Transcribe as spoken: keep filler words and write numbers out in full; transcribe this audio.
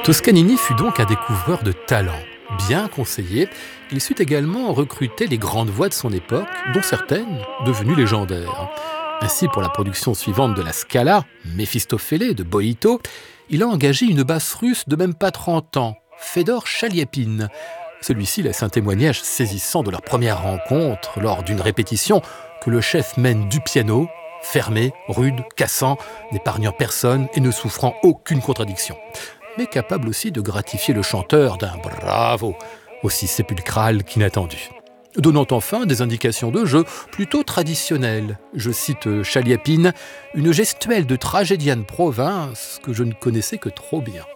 Toscanini fut donc un découvreur de talent. Bien conseillé, il sut également recruter les grandes voix de son époque, dont certaines devenues légendaires. Ainsi, pour la production suivante de la Scala, Méphistophélès de Boïto, il a engagé une basse russe de même pas trente ans, Fédor Chaliapine. Celui-ci laisse un témoignage saisissant de leur première rencontre lors d'une répétition que le chef mène du piano, fermé, rude, cassant, n'épargnant personne et ne souffrant aucune contradiction, mais capable aussi de gratifier le chanteur d'un bravo, aussi sépulcral qu'inattendu. Donnant enfin des indications de jeu plutôt traditionnelles. Je cite Chaliapine, une gestuelle de tragédien de province que je ne connaissais que trop bien.